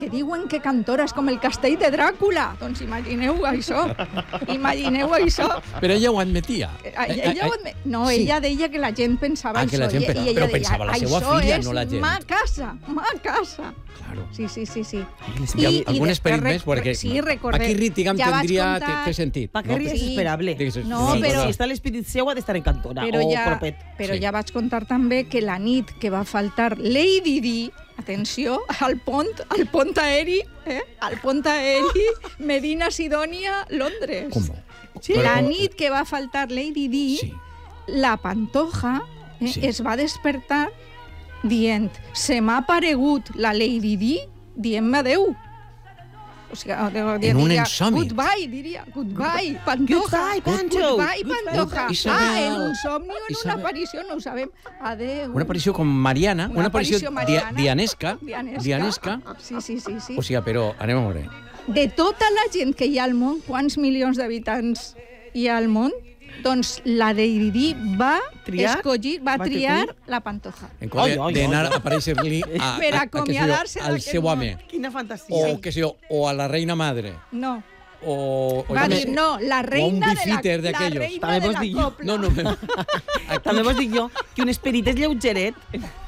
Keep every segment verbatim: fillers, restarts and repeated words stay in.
que diuen que cantora és com el castell de Dràcula. Doncs imagineu això. Imagineu això. Però ella ho admetia. Ella ho admet... No, sí. Ella deia que la gent pensava ah, això. Que la gent... I, i ella però deia, pensava la seva filla, no la gent. Ma casa, ma casa. Claro. Sí, sí, sí. sí. I, I, algun esperit més? Perquè sí, recordem. Aquí Rittigam ja tindria contar... té sentit. Paquerri no? És esperable. Sí. No, sí, però... Si està l'esperit seu, ha d'estar en Cantora però o ja, propet. Però sí. ja vaig contar també que la nit que va faltar Lady Di, atenció, al pont, al pont aeri, eh? al pont aeri Medina Sidònia, Londres. Com? Sí. La nit que va faltar Lady Di, sí. la Pantoja eh, sí. es va despertar dient, se m'ha aparegut la Lady Di, dient-me adeu. O sigui, en un insòmit. Goodbye, diria. Goodbye, Pantoja. Goodbye, Pancho. Goodbye, Pantoja. Isabel. Ah, en un somni o en Isabel. una aparició, no ho sabem. Adéu. Una aparició com Mariana, una, una aparició, aparició mariana. Dia, dianesca. Dianesca. Dianesca. Sí, sí, sí, sí. O sigui, però anem a veure. De tota la gent que hi ha al món, quants milions d'habitants hi ha al món? Doncs la Lady Di va triar? escollir, va, va triar triar? la Pantoja. En compte d'anar a aparèixer-li a, per a, a, acomiadar-se al seu home. Quina fantasia. O, que sé jo, o a la reina madre. No. O, o va no dir, sé, no, la reina de la, la reina També de vos la dic jo. copla. No, no, no. També vos dic jo que un esperit és lleugeret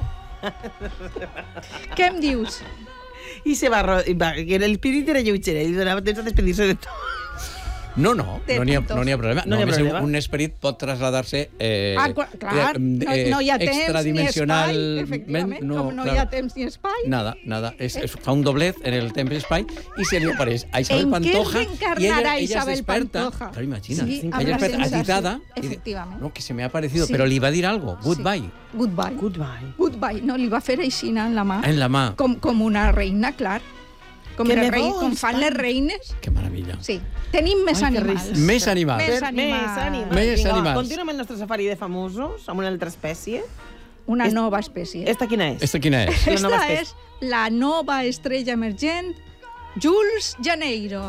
Què em dius? i se va, va que l'espírit era lleugeret i donava temps a despedir-se de tot. No, no, no n'hi ha, no ha problema. No, no hi ha problema. Un esperit pot traslladar-se eh, ah, clar, eh, no, no hi ha temps ni espai, efectivament, no, com no clar. Hi ha temps ni espai. Nada, nada. Es, es, fa un doblez en el temps i espai i se li apareix a Isabel ¿En Pantoja qué y ella, ella Isabel es desperta. Pantoja? Claro, imagina. Sí, ella es agitada. Efectivament. No, que se me ha parecido, sí. pero le iba a dir algo. Goodbye. Sí. Goodbye. Goodbye. Goodbye. No, li va fer aixina en la mà. En la mà. Com, com una reina, clar. Com, que rei, com fan les reines. Que maravilla. Sí. Tenim més Ai, animals. Més animals. Més animals. Més animals. Més Vinga, animals. Continuem el nostre safari de famosos amb una altra espècie. Una Est nova espècie. Esta quina és? Esta quina és? La nova Esta és la nova estrella emergent, Jules Janeiro.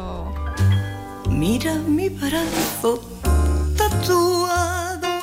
Mira mi brazo tatuado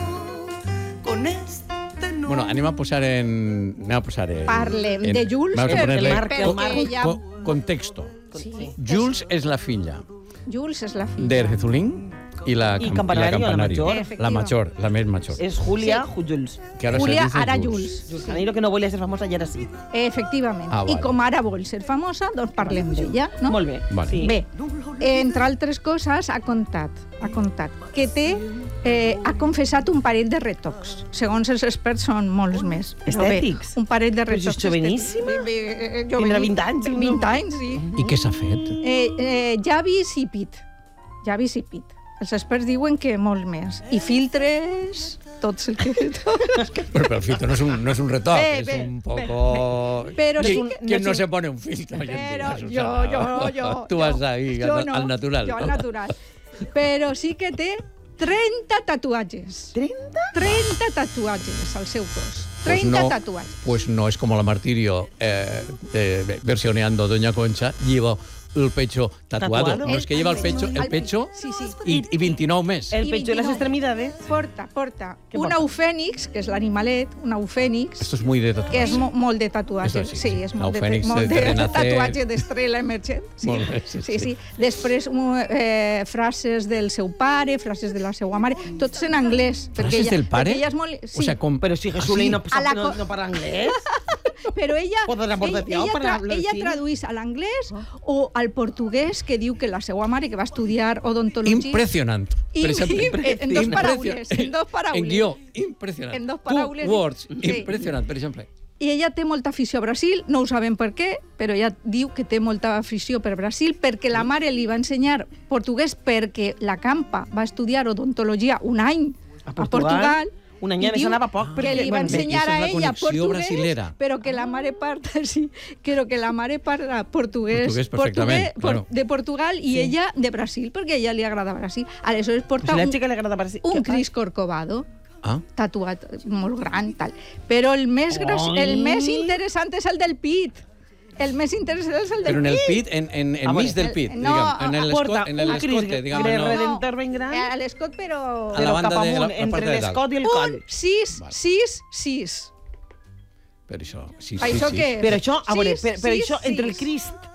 con este nombre. Bueno, anem a posar en... Anem a posar en... Parlem en, de Jules, vamos a perquè ponerle marca, co- marca. co- Ja... co- contexto. Sí. Jules és la filla Jules és la filla. de Jezulín i la, I cam- Campanario, la la Campanario. major. La major, la més major. És Julia Sí. Jules. Que ara se Julia, dice ara Jules. Jules. Jules Janeiro, que no volia ser famosa i ara sí. Efectivament. Ah, vale. I com ara vol ser famosa, doncs parlem d'ella, no? Molt bé. Vale. Sí. Bé, entre altres coses, ha contat, ha contat que té, eh, ha confessat un parell de retocs. Segons els experts són molts més. Però bé, Estètics? un parell de Però si és retocs. joveníssima. estètics. Bé, bé, eh, Tindrà jovení- vint anys, no? vint anys, sí. I què s'ha fet? Eh, eh, llavis i pit. Llavis i pit. Els experts diuen que molt més. I filtres, tots el que... Tots que... Pero, pero el filtro no es un, no es un retoc, Bé, es bé, un poco... bé. Però sí ¿Quién, que- quién no no sé- se pone un filtro hoy en Pero día, yo, Susana? yo, yo. Tú yo, vas ahí yo al, no, al natural. Jo al ¿no? natural. Però sí que té trenta tatuatges. trenta? trenta tatuatges al seu cos. Pues treinta no, tatuatges. Pues no es como la Martirio eh, eh, versioneando Doña Concha, lleva el pecho tatuado. ¿Tatuado? No es que lleva el pecho, el pecho Sí, sí. y, y veintinueve més. El I pecho i les veintinou. extremidades. Porta, porta. Què Un porta? eufènix, que és l'animalet, un eufènix, Esto es muy de que és tatuaje. mo molt de tatuatge. Esto sí, Sí, sí. és molt de, Eufènix molt de de Renacer. tatuatge d'estrella emergent. Sí. Molt bé, sí, sí, sí. sí. Després, um, eh, frases del seu pare, frases de la seva mare, tots en anglès. perquè ¿Frases ella, del pare? perquè Ella és molt... Sí, O sea, con... Però si Jesús ¿Ah, sí? no, A la no, co- no parla anglès. però ella, Pot anar por ella, de tiao ella, per tra hablar ella així. traduís a l'anglès o al portuguès, que diu que la seva mare, que va estudiar odontologia... Impressionant. I, Per exemple, i, en dos impression- paraules, en dos paraules. En guió, impressionant. En dos paraules. Two words, Sí. impressionant, per exemple. I ella té molta afició a Brasil, no ho sabem per què, però ella diu que té molta afició per Brasil perquè la mare li va ensenyar portuguès perquè la Campa va estudiar odontologia un any A a Portugal? Portugal. Un any i a més diu anava poc, que perquè- li va bueno, ensenyar aquesta a és la ella connexió portuguès, brasilera. però que la mare parla, sí, però que la mare parla portuguès, Portuguès perfectament, portuguès, claro. de Portugal i Sí. ella de Brasil, perquè a ella li agrada Brasil. Aleshores porta Si la un, xica li agrada per si... un Cris Corcovado Ah, tatuat molt gran, tal. Però el més, gras... Ai. el més interessant és el del pit. El més interessant és el del però en el pit. pit, en, en, en Ah, mig bueno. del pit, No, diguem, en el porta escote, en el un Cris escote, diguem, de no. Redentor ben gran. A l'escot, però... A la Però banda cap de la- amunt, la entre part de dalt. l'escot i el Un, coll. sis, Vale. sis, sis. Per això, sí, sí, Això sí. què és? Però això, a veure, Sis, per, per sis, això, entre el sis. Crist